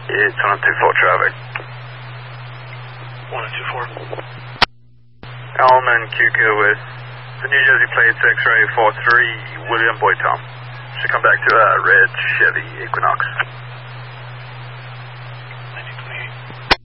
It's 1024 traffic. 1024. Elman QQ with the New Jersey plates X-ray 43 William Boy Tom. Should come back to red Chevy Equinox.